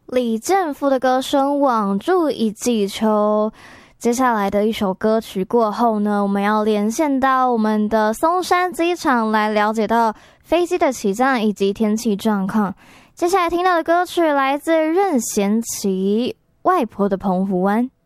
李健夫的歌声网住一季秋。接下来的一首歌曲过后呢，我们要连线到我们的松山机场来了解到飞机的起降以及天气状况。接下来听到的歌曲来自任贤齐《外婆的澎湖湾》。